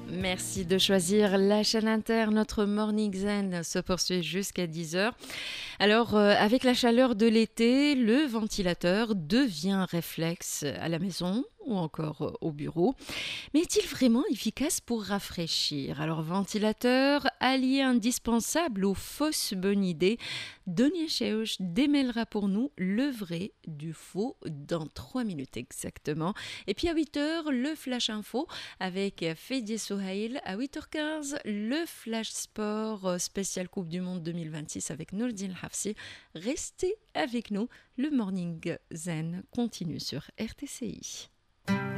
Merci de choisir la chaîne Inter. Notre Morning Zen se poursuit jusqu'à 10 heures. Alors, avec la chaleur de l'été, le ventilateur devient réflexe à la maison ou encore au bureau. Mais est-il vraiment efficace pour rafraîchir? Alors, ventilateur, allié indispensable aux fausses bonnes idées, Donia Cheuch démêlera pour nous le vrai du faux dans 3 minutes exactement. Et puis à 8 heures, le Flash Info avec Fedje Souhail. À 8h15, le Flash Sport spécial Coupe du Monde 2026 avec Nourdine Hafsi. Restez avec nous, le Morning Zen continue sur RTCI.